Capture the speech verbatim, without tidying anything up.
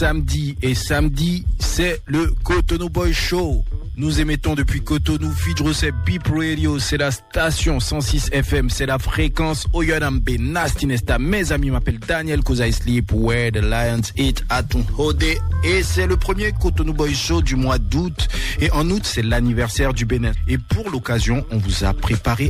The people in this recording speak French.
Samedi et samedi, c'est le Cotonou Boy Show. Nous émettons depuis Cotonou, Fidjo, c'est Beep Radio, c'est la station cent six F M, c'est la fréquence Oyonambe, Nasty Nesta. Mes amis m'appellent Daniel cause I sleep where the lions eat at Hode. Et c'est le premier Cotonou Boy Show du mois d'août. Et en août, c'est l'anniversaire du Bénin. Et pour l'occasion, on vous a préparé